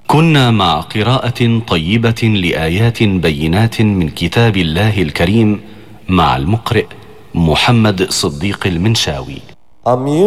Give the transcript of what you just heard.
كنا مع قراءة طيبة لآيات بينات من كتاب الله الكريم مع المقرئ محمد صديق المنشاوي.